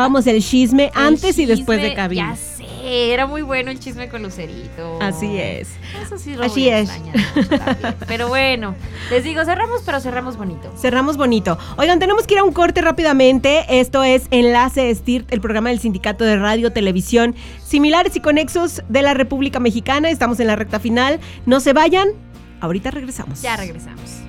echábamos el chisme antes y después de cabina. Ya sé, era muy bueno el chisme con Lucerito. Así es. Eso sí lo Así voy a es. extrañar mucho también. Pero bueno, les digo, cerramos, pero cerramos bonito. Cerramos bonito. Oigan, tenemos que ir a un corte rápidamente. Esto es Enlace STIRT, el programa del Sindicato de Radio, Televisión, Similares y Conexos de la República Mexicana. Estamos en la recta final. No se vayan. Ahorita regresamos. Ya regresamos.